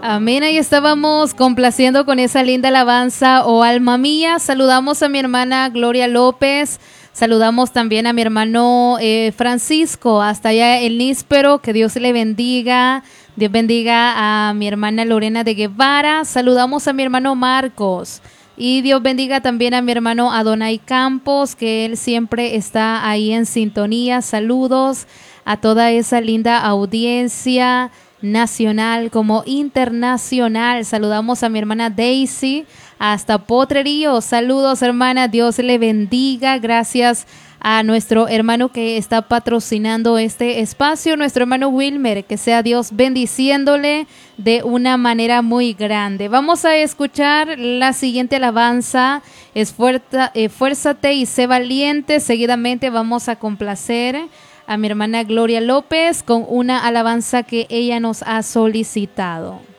Amén, ahí estábamos complaciendo con esa linda alabanza, oh alma mía. Saludamos a mi hermana Gloria López, saludamos también a mi hermano Francisco, hasta allá el Níspero, que Dios le bendiga. Dios bendiga a mi hermana Lorena de Guevara, saludamos a mi hermano Marcos. Y Dios bendiga también a mi hermano Adonai Campos, que él siempre está ahí en sintonía. Saludos a toda esa linda audiencia nacional como internacional. Saludamos a mi hermana Daisy hasta Potrerío. Saludos, hermana, Dios le bendiga. Gracias a nuestro hermano que está patrocinando este espacio, nuestro hermano Wilmer, que sea Dios bendiciéndole de una manera muy grande. Vamos a escuchar la siguiente alabanza, Esfuérzate y sé valiente. Seguidamente vamos a complacer a mi hermana Gloria López con una alabanza que ella nos ha solicitado.